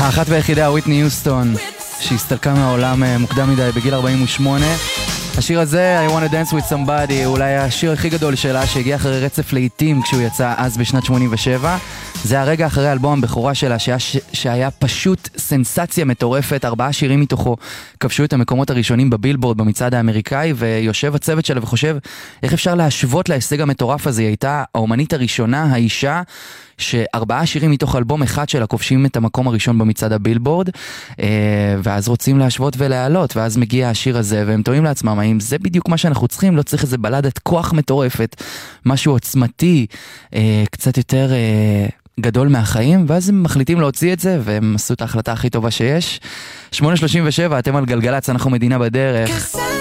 האחת והיחידה, וויטני יוסטון, שהסתלקה מהעולם מוקדם מדי בגיל 48. השיר הזה, I want to dance with somebody, אולי השיר הכי גדול שלה, שהגיע אחרי רצף לעיתים כשהוא יצא אז בשנת 87. זה הרגע אחרי אלבום הבכורה שלה, שהיה פשוט סנסציה מטורפת. 4 שירים מתוכו כבשו את המקומות הראשונים בבילבורד במצעד האמריקאי, ויושב הצוות שלה וחושב איך אפשר להשוות להישג המטורף הזה. היא הייתה האומנית הראשונה, האישה, ש4 שירים מתוך אלבום אחד שלה כובשים את המקום הראשון במצעד הבילבורד, ואז רוצים להשוות ולהעלות, ואז מגיע השיר הזה, והם טועים לעצמם, האם זה בדיוק מה שאנחנו צריכים? לא צריך איזה בלדת כוח מטורפת, משהו עוצמתי, קצת יותר גדול מהחיים, ואז הם מחליטים להוציא את זה, והם עשו את ההחלטה הכי טובה שיש. 8:37, אתם על גלגלץ, אנחנו מדינה בדרך.